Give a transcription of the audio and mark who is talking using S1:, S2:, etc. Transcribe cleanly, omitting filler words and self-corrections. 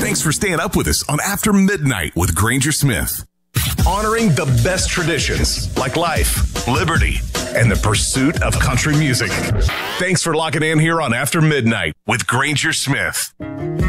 S1: Thanks for staying up with us on After Midnight with Granger Smith. Honoring the best traditions like life, liberty, and the pursuit of country music. Thanks for locking in here on After Midnight with Granger Smith.